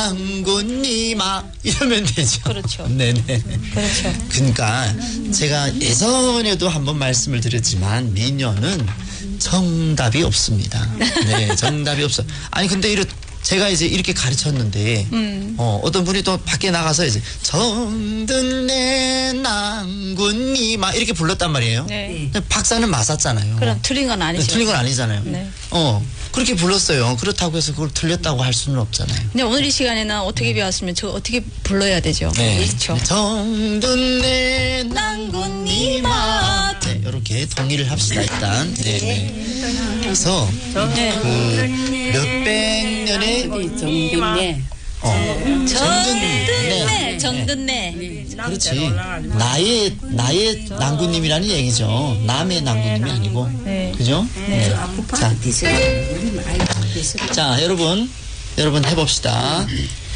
낭군님아 이러면 되죠. 그렇죠. 네네. 그렇죠. 그러니까 제가 예전에도 한번 말씀을 드렸지만 민요는 정답이 없습니다. 네, 정답이 없어. 아니 근데 제가 이제 이렇게 가르쳤는데 어떤 분이 또 밖에 나가서 이제 정든내 낭군님아 이렇게 불렀단 말이에요. 네. 근데 박사는 맞았잖아요. 그럼 틀린 건 아니죠. 틀린 건 아니잖아요. 네. 그렇게 불렀어요. 그렇다고 해서 그걸 틀렸다고 할 수는 없잖아요. 근데 오늘 이 시간에는 어떻게 배웠으면 저 어떻게 불러야 되죠? 네. 그렇죠. 정든내 낭군님아 네, 이렇게 동의를 합시다 일단. 네. 그래서 몇백 년의 정든네. 정든네. 그렇지. 나의 낭군님이라는 얘기죠. 남의 낭군님이 아니고. 네. 그죠? 네. 자, 여러분 해봅시다.